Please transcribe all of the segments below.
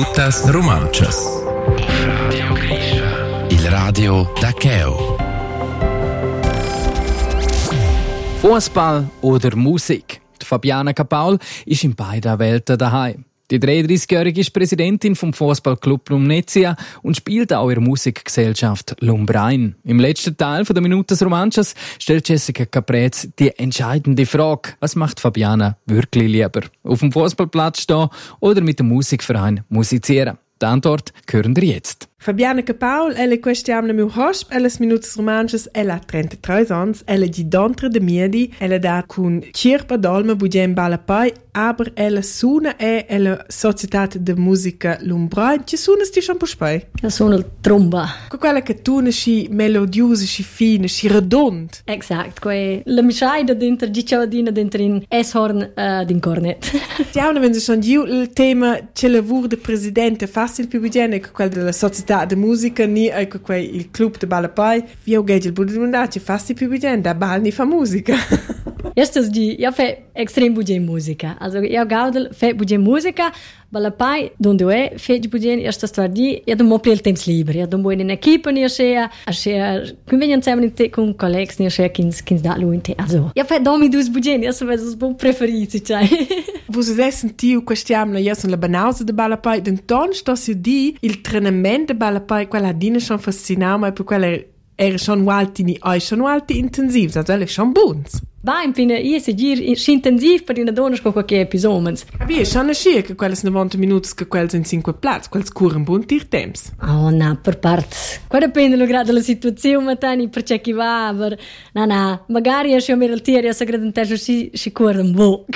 minutas romanchas. Radio Grisha. Il radio da Cheo. Fußball oder Musik? Die Fabiana Capaul ist in beiden Welten daheim. Die 33-Jährige ist Präsidentin vom Fußballclub Lumnezia und spielt auch in der Musikgesellschaft Lumbrein. Im letzten Teil der Minutas Romanchas stellt Jessica Caprez die entscheidende Frage: Was macht Fabiana wirklich lieber? Auf dem Fußballplatz stehen oder mit dem Musikverein musizieren? Die Antwort hören wir jetzt. Fabiana Capaul, ella questiamo meu hosp, ella minutas romanchas, ella 33 ans, ella di dontre de miedi, ella da con cirpa dolma budem balapai, aber ella suna ella Societat de Musica Lumbrein. Ci suonas ti schon pospai? Ja, suona il tromba. Quella che tuna sci melodiosa, sci fina, sci redond. Exact, la mischaida dentro di ciavadina dentro in Eshorn din cornet. Tiamo wenn sie schon il tema che lavoro de presidente facile più bene che quel della Società de Musica ni ecco il club de Balapai. Io gege il budundaci facile più bene da bal ni fa musica. Erstes di, ja fe extrem budget musica. Also ja gaudel fe budget musica, Balapai donde fe budget erstes tvardi, ja do mopli il temps liber, ja do mo in equipe ni a convenient zusammen con colleagues ni a kins da luinte. Also ja fe domi dus budget, ja so was bon preferiti cioè. Vos sentiu questiamna ja son la banausa de Balapai, den ton sto si di il treinamento de Balapai, quella dina schon fascinau, ma per quella era schon walti intensiv, also è schon buons. Va in fine io segir intensiv per una donna con qualche episodio. Abbi schon a schi che quelles 90 minuti che quels in 5 plats, quels curen buon tir temps. Oh no, per part. Qua dipende lo grado della situazione, ma tani per c'è chi va, per magari esce mir il tir, ja sagre dentejo si curen bo.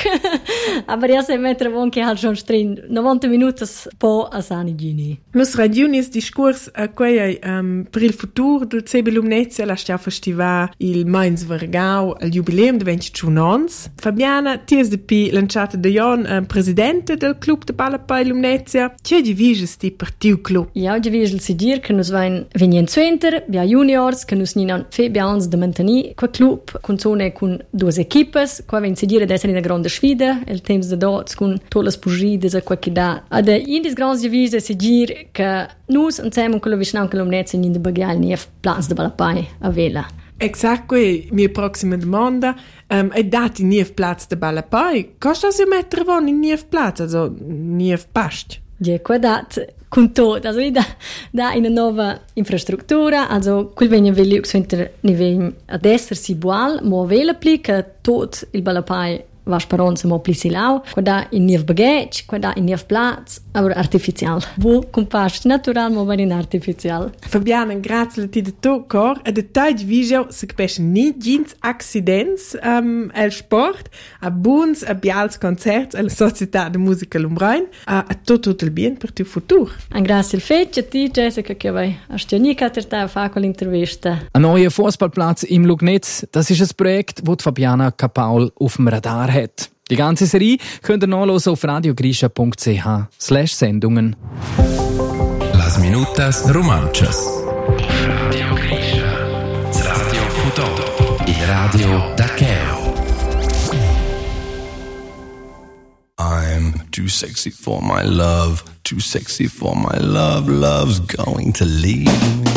Aber ja se mettere anche halt schon strin 90 minuti po a sani gini. Nos radiunis discurs a quei per il futuro del CB Lumnezia la stia festival il Mainz Vergau al jubileum de 21 ans. Fabiana, ti es de pi lanciata de Jon presidente del club de Balapai Lumnezia. Che diviges ti per tiu club? Ja, diviges si dir che nus vain venien zuenter, bia juniors, che nus ninan fe bians de manteni qua club, con zone con duas equipes, qua ven si dir ad essere una grande sfida, el temps de dots con tolas pugides a qualche da. Ad in dis grands divises si dir che nus insieme con lo vicino con Lumnezia in de bagial nief plans de Balapai a vela. Exact, mia prossima domanda. È dati nief plats de Balapai. Costa si mettere von in nief plats, also nief past? Ja, qua dat con tot, also da in una nuova infrastruttura, also quel vegna velio inter nivell ad essersi bual, mo vela pli che tot il Balapai was per ons mo pli silau, qua in nief bagage, qua in nief plats, aber artificial. Wo compast natural mo in artificial. Fabiana, grazie a ti de to cor, a de taj visio se capesce ni gins accidents el sport, a buns, a bials concerts, a la Società de Musica Lumbrein, a tot il bien per tu futur. Ein grazie il fetch a ti, Jessica, che vai a stionica terta a fa con l'intervista. Ein neuer Fußballplatz im Lugnetz, das ist ein Projekt, das Fabiana Capaul auf dem Radar hat. Die ganze Serie könnt ihr nachlesen auf radiogrisha.ch/Sendungen. Las minutas romanchas. Radio Grisha. Das Radio Fudo. Il radio da Cheo. I'm too sexy for my love. Too sexy for my love. Love's going to leave me.